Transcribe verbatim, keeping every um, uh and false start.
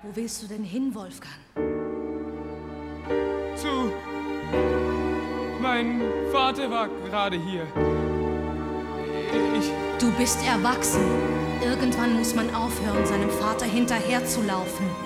Wo willst du denn hin, Wolfgang? Zu... Mein Vater war gerade hier. Ich... Du bist erwachsen. Irgendwann muss man aufhören, seinem Vater hinterherzulaufen.